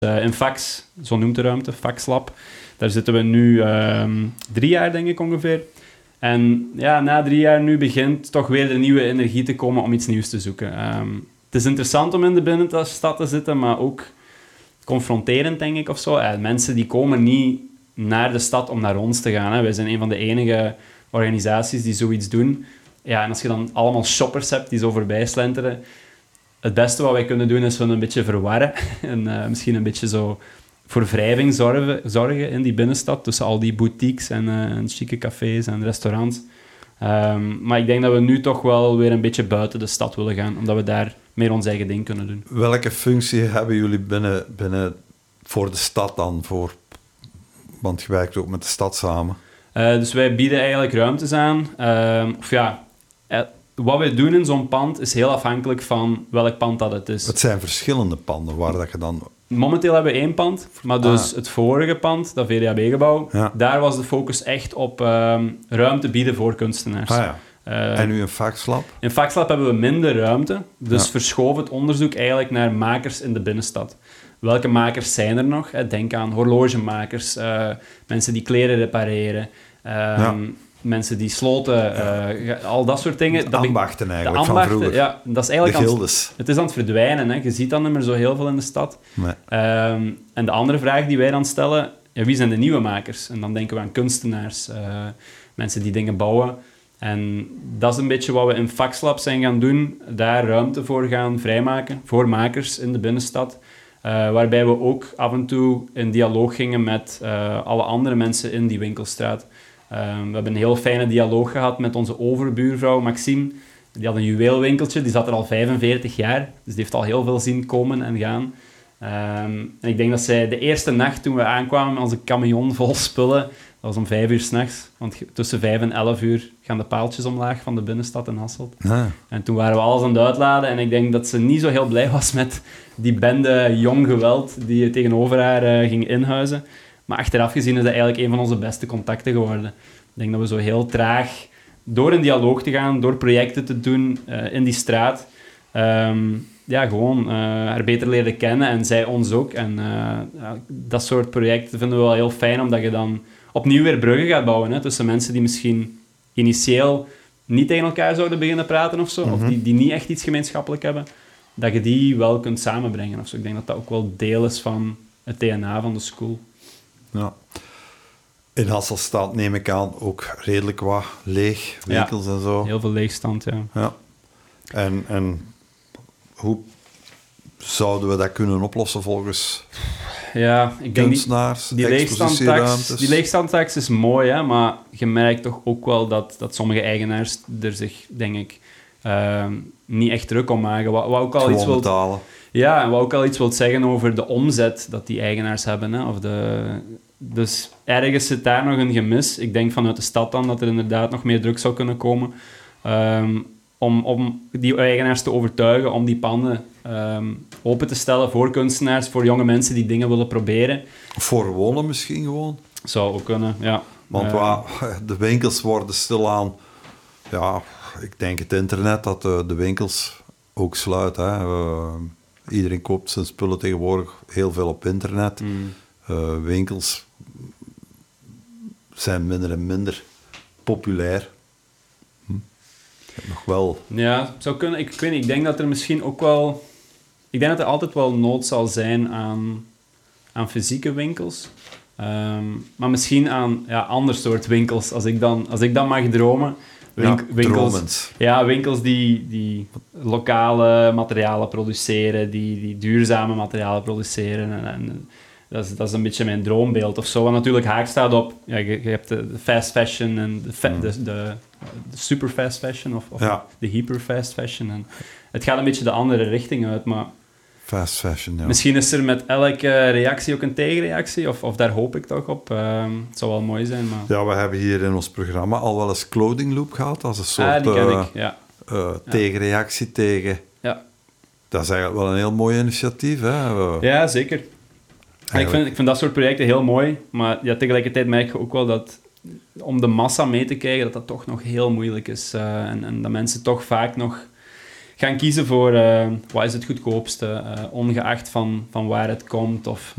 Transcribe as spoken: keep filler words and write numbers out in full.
Uh, in Fax, zo noemt de ruimte, Fax Lab. Daar zitten we nu um, drie jaar, denk ik ongeveer. En ja, na drie jaar nu begint toch weer de nieuwe energie te komen om iets nieuws te zoeken. Um, het is interessant om in de binnenstad te zitten, maar ook confronterend, denk ik, of zo. Uh, mensen die komen niet naar de stad om naar ons te gaan. Hè. Wij zijn een van de enige organisaties die zoiets doen. Ja, en als je dan allemaal shoppers hebt die zo voorbij slenteren, het beste wat wij kunnen doen is hun een beetje verwarren en uh, misschien een beetje zo voor wrijving zorgen, zorgen in die binnenstad, tussen al die boutiques en, uh, en chique cafés en restaurants. Um, maar ik denk dat we nu toch wel weer een beetje buiten de stad willen gaan, omdat we daar meer ons eigen ding kunnen doen. Welke functie hebben jullie binnen, binnen voor de stad dan? Voor, want je werkt ook met de stad samen. Uh, dus wij bieden eigenlijk ruimtes aan. Uh, of ja... Uh, Wat we doen in zo'n pand is heel afhankelijk van welk pand dat het is. Het zijn verschillende panden waar dat je dan... Momenteel hebben we één pand, maar dus ah. het vorige pand, dat V D A B-gebouw, ja. daar was de focus echt op um, ruimte bieden voor kunstenaars. Ah, ja. uh, en nu in Fax Lab? In Fax Lab hebben we minder ruimte, dus ja. verschoof het onderzoek eigenlijk naar makers in de binnenstad. Welke makers zijn er nog? Denk aan horlogemakers, uh, mensen die kleren repareren, um, ja. mensen die sloten, ja. uh, al dat soort dingen. De ambachten be- eigenlijk, de ambachten, van vroeger. Ja, dat is eigenlijk de gildes. Aan, het is aan het verdwijnen. Hè. Je ziet dan niet meer zo heel veel in de stad. Nee. Um, en de andere vraag die wij dan stellen, ja, wie zijn de nieuwe makers? En dan denken we aan kunstenaars, uh, mensen die dingen bouwen. En dat is een beetje wat we in Fax Lab zijn gaan doen. Daar ruimte voor gaan vrijmaken, voor makers in de binnenstad. Uh, waarbij we ook af en toe in dialoog gingen met uh, alle andere mensen in die winkelstraat. Uh, we hebben een heel fijne dialoog gehad met onze overbuurvrouw Maxime. Die had een juweelwinkeltje, die zat er al vijfenveertig jaar. Dus die heeft al heel veel zien komen en gaan. Um, en ik denk dat zij de eerste nacht toen we aankwamen met onze camion vol spullen, dat was om vijf uur 's nachts, want tussen vijf en elf uur gaan de paaltjes omlaag van de binnenstad in Hasselt. Ah. En toen waren we alles aan het uitladen en ik denk dat ze niet zo heel blij was met die bende jong geweld die tegenover haar uh, ging inhuizen. Maar achteraf gezien is dat eigenlijk een van onze beste contacten geworden. Ik denk dat we zo heel traag, door in dialoog te gaan, door projecten te doen uh, in die straat, um, ja, gewoon uh, haar beter leren kennen en zij ons ook. En uh, ja, dat soort projecten vinden we wel heel fijn, omdat je dan opnieuw weer bruggen gaat bouwen, hè, tussen mensen die misschien initieel niet tegen elkaar zouden beginnen praten of zo, mm-hmm. of die, die niet echt iets gemeenschappelijk hebben, dat je die wel kunt samenbrengen of zo. Ik denk dat dat ook wel deel is van het D N A van de school. Ja. In Hasselt staat, neem ik aan, ook redelijk wat leeg, winkels ja, en zo. Heel veel leegstand, ja. ja. En, en hoe zouden we dat kunnen oplossen volgens ja, ik denk kunstenaars, die, die leegstandtax, die leegstandtax is mooi, hè, maar je merkt toch ook wel dat, dat sommige eigenaars er zich, denk ik, uh, niet echt druk om maken. Wat, wat ook al iets betalen. Ja, en wat ook al iets wil zeggen over de omzet dat die eigenaars hebben. Hè, of de, dus ergens zit daar nog een gemis. Ik denk vanuit de stad dan dat er inderdaad nog meer druk zou kunnen komen. Um, om, om die eigenaars te overtuigen om die panden um, open te stellen voor kunstenaars, voor jonge mensen die dingen willen proberen. Voor wonen misschien gewoon? Zou ook kunnen, ja. Want uh, de winkels worden stilaan... Ja, ik denk het internet dat de, de winkels ook sluiten. Hè. Uh, iedereen koopt zijn spullen tegenwoordig heel veel op internet. Mm. Uh, winkels zijn minder en minder populair. Hm. Nog wel... Ja, zou kunnen. Ik, ik weet niet, ik denk dat er misschien ook wel... Ik denk dat er altijd wel nood zal zijn aan, aan fysieke winkels. Um, maar misschien aan ja, ander soort winkels, als ik dan, als ik dan mag dromen. Wink, ja, winkels, dromend. Ja, winkels die, die lokale materialen produceren, die, die duurzame materialen produceren. En, en, dat, is, dat is een beetje mijn droombeeld of zo. Wat natuurlijk haak staat op... Ja, je, je hebt de, de fast fashion en de, fa- mm. de, de, de super fast fashion of, of ja. de hyper fast fashion. En het gaat een beetje de andere richting uit, maar... Fast fashion, ja. Misschien is er met elke reactie ook een tegenreactie, of, of daar hoop ik toch op. Uh, het zou wel mooi zijn, maar... Ja, we hebben hier in ons programma al wel eens Clothing Loop gehad, als een soort ah, die ken uh, ik. Ja. Uh, ja. tegenreactie tegen... Ja. Dat is eigenlijk wel een heel mooi initiatief, hè? Uh, ja, zeker. Ik vind, ik vind dat soort projecten heel mooi, maar ja, tegelijkertijd merk je ook wel dat om de massa mee te krijgen, dat dat toch nog heel moeilijk is. Uh, en, en dat mensen toch vaak nog... gaan kiezen voor uh, wat is het goedkoopste, uh, ongeacht van, van waar het komt of